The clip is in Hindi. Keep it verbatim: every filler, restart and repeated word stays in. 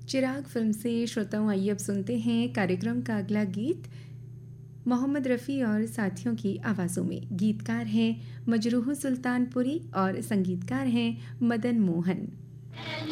चिराग फिल्म से श्रोताओं, आइए अब सुनते हैं कार्यक्रम का अगला गीत मोहम्मद रफ़ी और साथियों की आवाज़ों में। गीतकार हैं मजरूह सुल्तानपुरी और संगीतकार हैं मदन मोहन।